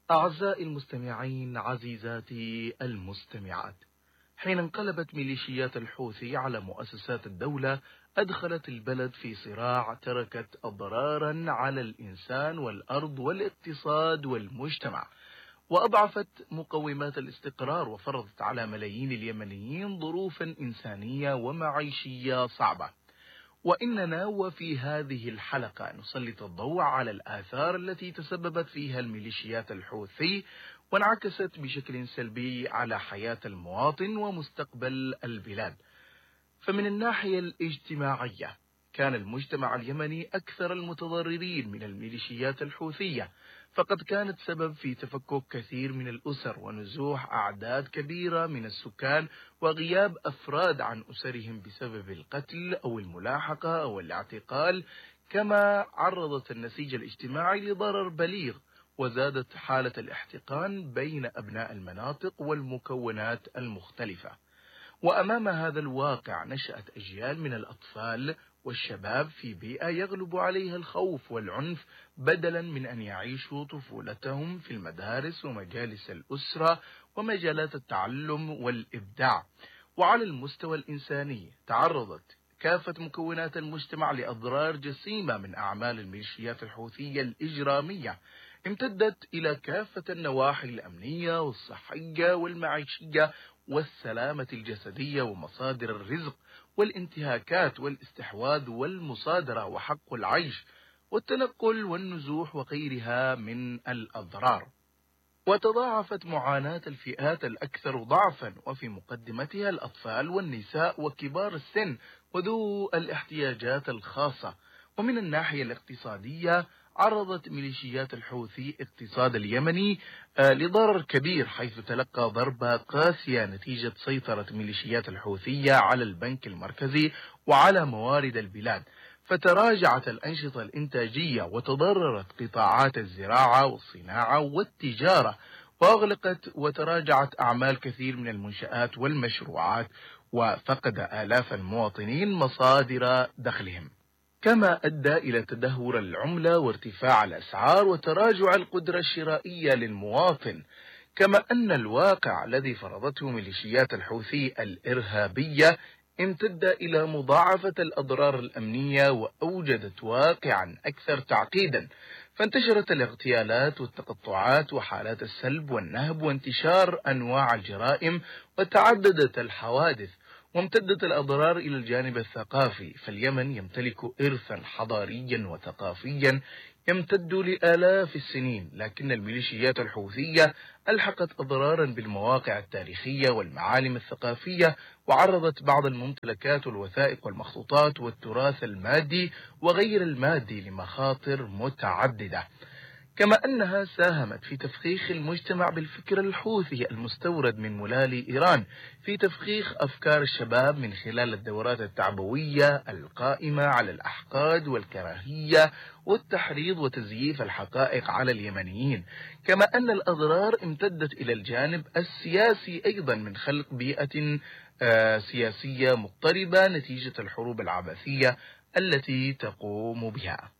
أعزائي المستمعين، عزيزاتي المستمعات، حين انقلبت ميليشيات الحوثي على مؤسسات الدولة أدخلت البلد في صراع تركت أضرارا على الإنسان والأرض والاقتصاد والمجتمع، وأضعفت مقومات الاستقرار، وفرضت على ملايين اليمنيين ظروفا إنسانية ومعيشية صعبة. وإننا وفي هذه الحلقة نسلط الضوء على الآثار التي تسببت فيها الميليشيات الحوثي وانعكست بشكل سلبي على حياة المواطن ومستقبل البلاد. فمن الناحية الاجتماعية كان المجتمع اليمني أكثر المتضررين من الميليشيات الحوثية، فقد كانت سبب في تفكك كثير من الأسر ونزوح أعداد كبيرة من السكان وغياب أفراد عن أسرهم بسبب القتل أو الملاحقة أو الاعتقال، كما عرضت النسيج الاجتماعي لضرر بليغ، وزادت حالة الاحتقان بين أبناء المناطق والمكونات المختلفة. وأمام هذا الواقع نشأت أجيال من الأطفال والشباب في بيئة يغلب عليها الخوف والعنف، بدلا من أن يعيشوا طفولتهم في المدارس ومجالس الأسرة ومجالات التعلم والإبداع. وعلى المستوى الإنساني تعرضت كافة مكونات المجتمع لأضرار جسيمة من أعمال الميليشيات الحوثية الإجرامية، امتدت إلى كافة النواحي الأمنية والصحية والمعيشية والسلامة الجسدية ومصادر الرزق والانتهاكات والاستحواذ والمصادرة وحق العيش والتنقل والنزوح وغيرها من الأضرار. وتضاعفت معاناة الفئات الأكثر ضعفا، وفي مقدمتها الأطفال والنساء وكبار السن وذو الاحتياجات الخاصة. ومن الناحية الاقتصادية عرضت ميليشيات الحوثي اقتصاد اليمني لضرر كبير، حيث تلقى ضربة قاسية نتيجة سيطرة ميليشيات الحوثية على البنك المركزي وعلى موارد البلاد، فتراجعت الأنشطة الإنتاجية وتضررت قطاعات الزراعة والصناعة والتجارة، وأغلقت وتراجعت أعمال كثير من المنشآت والمشروعات، وفقد آلاف المواطنين مصادر دخلهم، كما أدى إلى تدهور العملة وارتفاع الأسعار وتراجع القدرة الشرائية للمواطن. كما أن الواقع الذي فرضته ميليشيات الحوثي الإرهابية امتد إلى مضاعفة الأضرار الأمنية، وأوجدت واقعا أكثر تعقيدا، فانتشرت الاغتيالات والتقطعات وحالات السلب والنهب وانتشار أنواع الجرائم، وتعددت الحوادث، وامتدت الأضرار إلى الجانب الثقافي، فاليمن يمتلك إرثا حضاريا وثقافيا يمتد لآلاف السنين، لكن الميليشيات الحوثية ألحقت أضرارا بالمواقع التاريخية والمعالم الثقافية، وعرضت بعض الممتلكات والوثائق والمخطوطات والتراث المادي وغير المادي لمخاطر متعددة. كما أنها ساهمت في تفخيخ المجتمع بالفكر الحوثي المستورد من ملال إيران، في تفخيخ أفكار الشباب من خلال الدورات التعبوية القائمة على الأحقاد والكراهية والتحريض وتزييف الحقائق على اليمنيين. كما أن الأضرار امتدت إلى الجانب السياسي أيضا، من خلق بيئة سياسية مضطربة نتيجة الحروب العبثية التي تقوم بها.